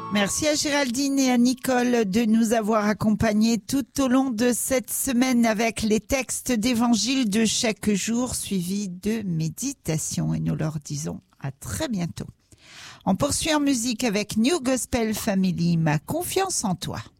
Merci à Géraldine et à Nicole de nous avoir accompagnés tout au long de cette semaine avec les textes d'évangile de chaque jour suivis de méditation. Et nous leur disons à très bientôt. On poursuit en musique avec New Gospel Family, Ma confiance en toi.